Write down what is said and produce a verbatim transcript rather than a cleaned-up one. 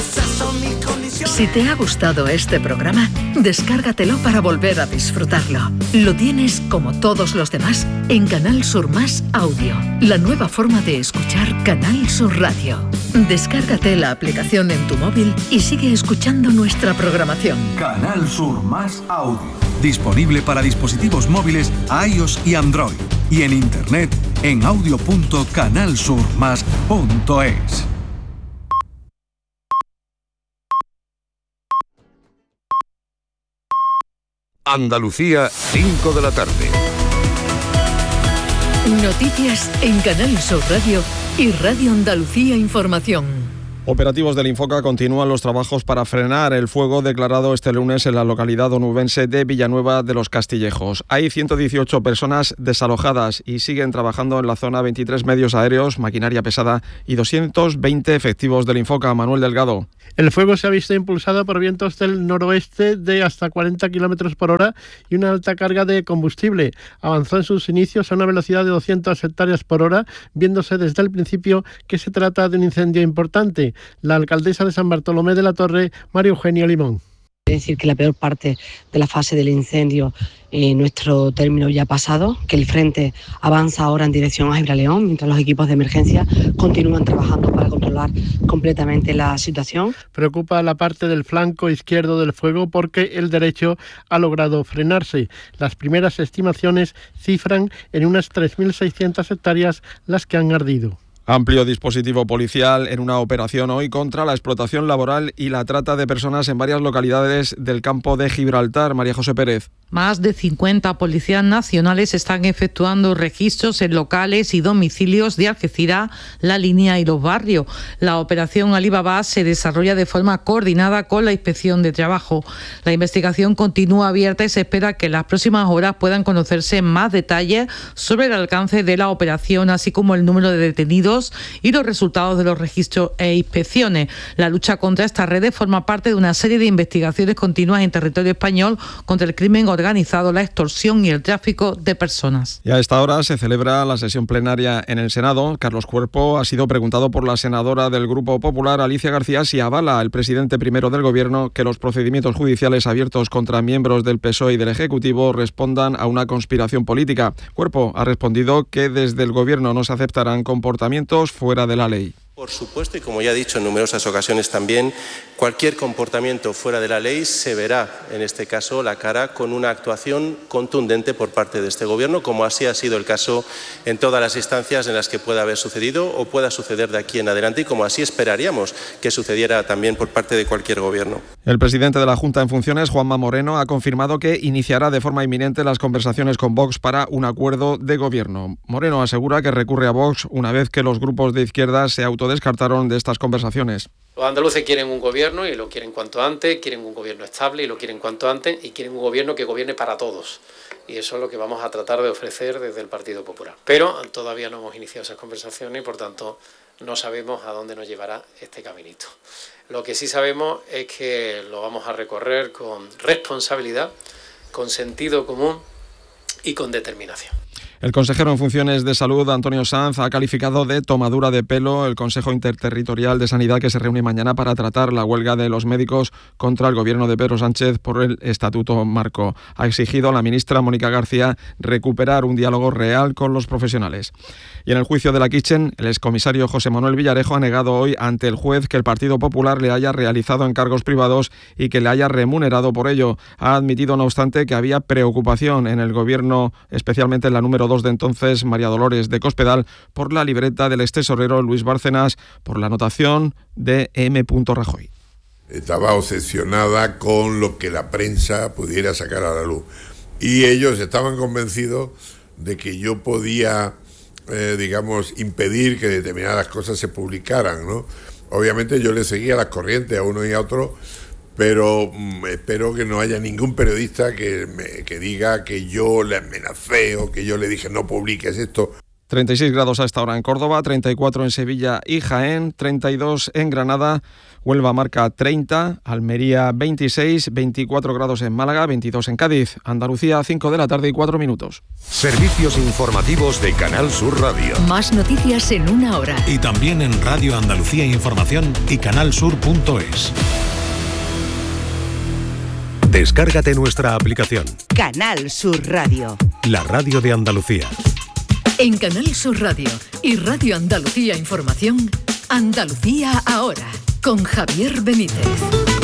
esas son mis condiciones. Si te ha gustado este programa, descárgatelo para volver a disfrutarlo. Lo tienes, como todos los demás, en Canal Sur Más Audio, la nueva forma de escuchar Canal Sur Radio. Descárgate la aplicación en tu móvil y sigue escuchando nuestra programación. Canal Sur Más Audio. Disponible para dispositivos móviles iOS y Android. Y en internet en audio punto canal sur más punto es. Andalucía, cinco de la tarde. Noticias en Canal Sur Radio y Radio Andalucía Información. Operativos del Infoca continúan los trabajos para frenar el fuego declarado este lunes en la localidad onubense de Villanueva de los Castillejos. Hay ciento dieciocho personas desalojadas y siguen trabajando en la zona veintitrés medios aéreos, maquinaria pesada y doscientos veinte efectivos del Infoca. Manuel Delgado. El fuego se ha visto impulsado por vientos del noroeste de hasta cuarenta kilómetros por hora y una alta carga de combustible. Avanzó en sus inicios a una velocidad de doscientas hectáreas por hora, viéndose desde el principio que se trata de un incendio importante. La alcaldesa de San Bartolomé de la Torre, María Eugenia Limón. Es decir, que la peor parte de la fase del incendio en nuestro término ya ha pasado, que el frente avanza ahora en dirección a Gibraleón, mientras los equipos de emergencia continúan trabajando para controlar completamente la situación. Preocupa la parte del flanco izquierdo del fuego porque el derecho ha logrado frenarse. Las primeras estimaciones cifran en unas tres mil seiscientas hectáreas las que han ardido. Amplio dispositivo policial en una operación hoy contra la explotación laboral y la trata de personas en varias localidades del campo de Gibraltar. María José Pérez. Más de cincuenta policías nacionales están efectuando registros en locales y domicilios de Algeciras, La Línea y Los Barrios. La operación Alibaba se desarrolla de forma coordinada con la Inspección de Trabajo. La investigación continúa abierta y se espera que en las próximas horas puedan conocerse más detalles sobre el alcance de la operación, así como el número de detenidos y los resultados de los registros e inspecciones. La lucha contra estas redes forma parte de una serie de investigaciones continuas en territorio español contra el crimen organizado, la extorsión y el tráfico de personas. Y a esta hora se celebra la sesión plenaria en el Senado. Carlos Cuerpo ha sido preguntado por la senadora del Grupo Popular, Alicia García, si avala el presidente primero del Gobierno que los procedimientos judiciales abiertos contra miembros del P S O E y del Ejecutivo respondan a una conspiración política. Cuerpo ha respondido que desde el Gobierno no se aceptarán comportamientos fuera de la ley. Por supuesto, y como ya he dicho en numerosas ocasiones también, cualquier comportamiento fuera de la ley se verá, en este caso, la cara con una actuación contundente por parte de este Gobierno, como así ha sido el caso en todas las instancias en las que pueda haber sucedido o pueda suceder de aquí en adelante, y como así esperaríamos que sucediera también por parte de cualquier Gobierno. El presidente de la Junta en funciones, Juanma Moreno, ha confirmado que iniciará de forma inminente las conversaciones con Vox para un acuerdo de Gobierno. Moreno asegura que recurre a Vox una vez que los grupos de izquierda se auto descartaron de estas conversaciones. Los andaluces quieren un gobierno y lo quieren cuanto antes, quieren un gobierno estable y lo quieren cuanto antes, y quieren un gobierno que gobierne para todos. Y eso es lo que vamos a tratar de ofrecer desde el Partido Popular. Pero todavía no hemos iniciado esas conversaciones y, por tanto, no sabemos a dónde nos llevará este caminito. Lo que sí sabemos es que lo vamos a recorrer con responsabilidad, con sentido común y con determinación. El consejero en funciones de Salud, Antonio Sanz, ha calificado de tomadura de pelo el Consejo Interterritorial de Sanidad que se reúne mañana para tratar la huelga de los médicos contra el gobierno de Pedro Sánchez por el Estatuto Marco. Ha exigido a la ministra Mónica García recuperar un diálogo real con los profesionales. Y en el juicio de la Kitchen, el excomisario José Manuel Villarejo ha negado hoy ante el juez que el Partido Popular le haya realizado encargos privados y que le haya remunerado por ello. Ha admitido, no obstante, que había preocupación en el gobierno, especialmente en la número dos de entonces, María Dolores de Cospedal, por la libreta del extesorero Luis Bárcenas, por la anotación de M. Rajoy. Estaba obsesionada con lo que la prensa pudiera sacar a la luz. Y ellos estaban convencidos de que yo podía, eh, digamos, impedir que determinadas cosas se publicaran, ¿no? Obviamente yo le seguía las corrientes a uno y a otro, pero mmm, espero que no haya ningún periodista que, me, que diga que yo le amenacé o que yo le dije no publiques esto. treinta y seis grados a esta hora en Córdoba, treinta y cuatro en Sevilla y Jaén, treinta y dos en Granada, Huelva marca treinta, Almería veintiséis, veinticuatro grados en Málaga, veintidós en Cádiz, Andalucía cinco de la tarde y cuatro minutos. Servicios informativos de Canal Sur Radio. Más noticias en una hora. Y también en Radio Andalucía Información y canalsur punto es. Descárgate nuestra aplicación. Canal Sur Radio. La radio de Andalucía. En Canal Sur Radio y Radio Andalucía Información, Andalucía ahora, con Javier Benítez.